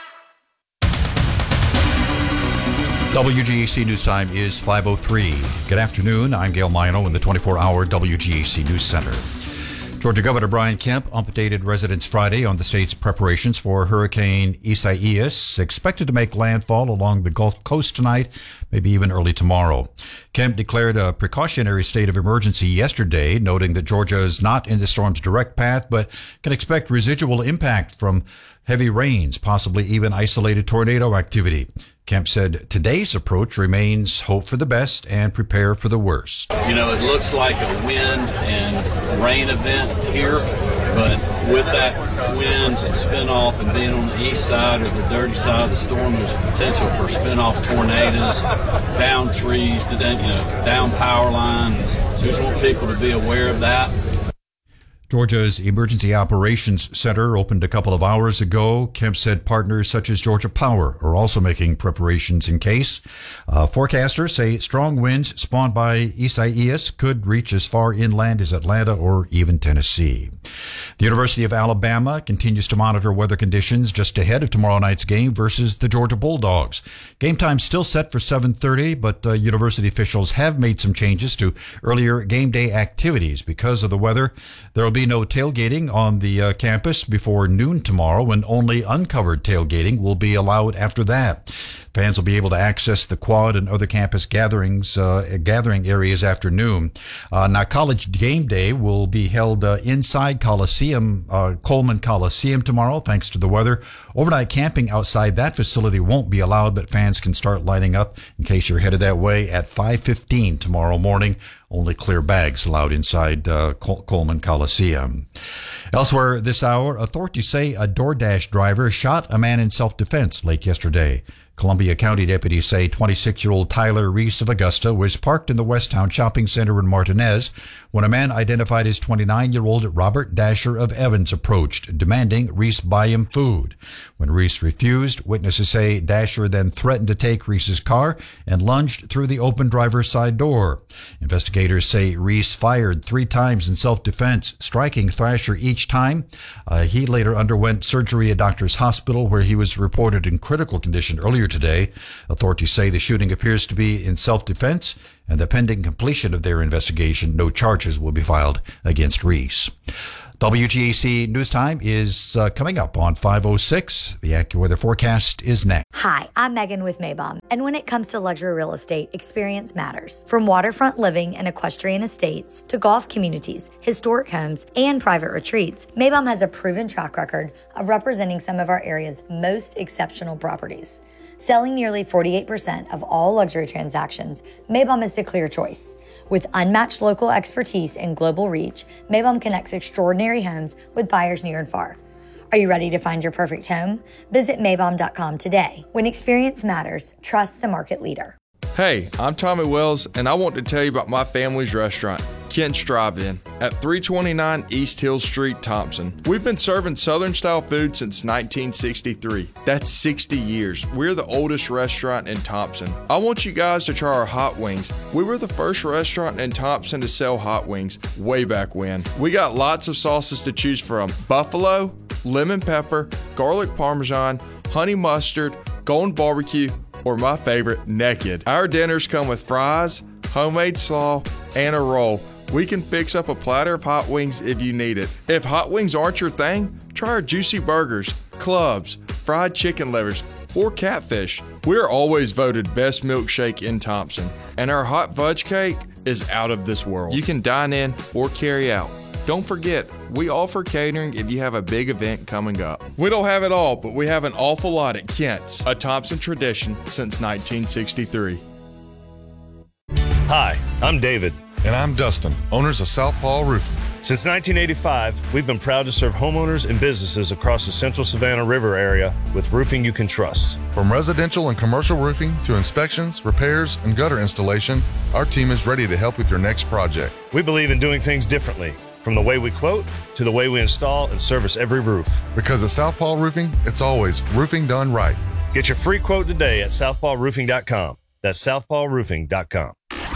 W G A C News Time is five oh three. Good afternoon. I'm Gail Mino in the twenty-four hour W G A C News Center. Georgia Governor Brian Kemp updated residents Friday on the state's preparations for Hurricane Isaias, expected to make landfall along the Gulf Coast tonight, maybe even early tomorrow. Kemp declared a precautionary state of emergency yesterday, noting that Georgia is not in the storm's direct path, but can expect residual impact from heavy rains, possibly even isolated tornado activity. Kemp said today's approach remains hope for the best and prepare for the worst. You know, it looks like a wind and rain event here, but with that winds and spin-off and being on the east side or the dirty side of the storm, there's potential for spin-off tornadoes, down trees, you know, down power lines. So just want people to be aware of that. Georgia's Emergency Operations Center opened a couple of hours ago. Kemp said partners such as Georgia Power are also making preparations in case. Uh, forecasters say strong winds spawned by Isaias could reach as far inland as Atlanta or even Tennessee. The University of Alabama continues to monitor weather conditions just ahead of tomorrow night's game versus the Georgia Bulldogs. Game time still set for seven thirty, but uh, university officials have made some changes to earlier game day activities because of the weather. There will be no tailgating on the uh, campus before noon tomorrow, and only uncovered tailgating will be allowed after that. Fans will be able to access the quad and other campus gatherings, uh, gathering areas after noon. Uh, now, College Game Day will be held uh, inside Coliseum, uh, Coleman Coliseum tomorrow, thanks to the weather. Overnight camping outside that facility won't be allowed, but fans can start lining up in case you're headed that way at five fifteen tomorrow morning. Only clear bags allowed inside uh, Col- Coleman Coliseum. Elsewhere this hour, authorities say a DoorDash driver shot a man in self-defense late yesterday. Columbia County deputies say twenty-six-year-old Tyler Reese of Augusta was parked in the Westtown Shopping Center in Martinez when a man identified as twenty-nine-year-old Robert Dasher of Evans approached, demanding Reese buy him food. When Reese refused, witnesses say Dasher then threatened to take Reese's car and lunged through the open driver's side door. Investigators say Reese fired three times in self-defense, striking Thrasher each time. Uh, he later underwent surgery at Doctors Hospital, where he was reported in critical condition earlier today. Authorities say the shooting appears to be in self-defense, and that pending completion of their investigation, no charges will be filed against Reese. W G A C News Time is uh, coming up on five oh six. The AccuWeather forecast is next. Hi, I'm Megan with Maybom, and when it comes to luxury real estate, experience matters. From waterfront living and equestrian estates to golf communities, historic homes, and private retreats, Maybom has a proven track record of representing some of our area's most exceptional properties. Selling nearly forty-eight percent of all luxury transactions, Maybom is the clear choice. With unmatched local expertise and global reach, Maybom connects extraordinary homes with buyers near and far. Are you ready to find your perfect home? Visit Maybom dot com today. When experience matters, trust the market leader. Hey, I'm Tommy Wells, and I want to tell you about my family's restaurant, Kent's Drive-In, at three twenty-nine East Hill Street, Thompson. We've been serving Southern-style food since nineteen sixty-three. That's sixty years. We're the oldest restaurant in Thompson. I want you guys to try our hot wings. We were the first restaurant in Thompson to sell hot wings way back when. We got lots of sauces to choose from: buffalo, lemon pepper, garlic parmesan, honey mustard, golden barbecue, or my favorite, naked. Our dinners come with fries, homemade slaw, and a roll. We can fix up a platter of hot wings if you need it. If hot wings aren't your thing, try our juicy burgers, clubs, fried chicken livers, or catfish. We're always voted best milkshake in Thompson, and our hot fudge cake is out of this world. You can dine in or carry out. Don't forget, we offer catering if you have a big event coming up. We don't have it all, but we have an awful lot at Kent's, a Thompson tradition since nineteen sixty-three. Hi, I'm David. And I'm Dustin, owners of Southpaw Roofing. Since nineteen eighty-five, we've been proud to serve homeowners and businesses across the Central Savannah River area with roofing you can trust. From residential and commercial roofing to inspections, repairs, and gutter installation, our team is ready to help with your next project. We believe in doing things differently, from the way we quote to the way we install and service every roof. Because at Southpaw Roofing, it's always roofing done right. Get your free quote today at southpaw roofing dot com. That's southpaw roofing dot com.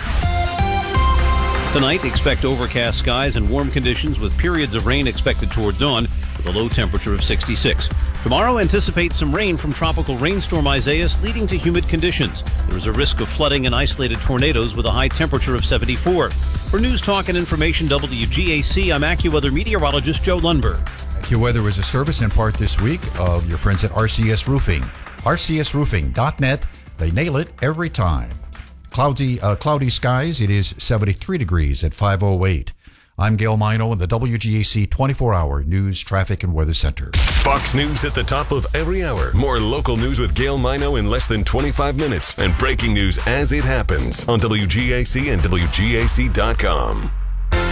Tonight, expect overcast skies and warm conditions with periods of rain expected toward dawn with a low temperature of sixty-six. Tomorrow, anticipate some rain from tropical rainstorm Isaias, leading to humid conditions. There is a risk of flooding and isolated tornadoes with a high temperature of seventy-four. For News Talk and Information W G A C, I'm AccuWeather meteorologist Joe Lundberg. AccuWeather is a service in part this week of your friends at R C S Roofing. R C S roofing dot net. They nail it every time. Cloudy, uh, cloudy skies. It is seventy-three degrees at five oh eight. I'm Gail Mino in the W G A C twenty-four hour News, Traffic, and Weather Center. Fox News at the top of every hour. More local news with Gail Mino in less than twenty-five minutes. And breaking news as it happens on W G A C and W G A C dot com.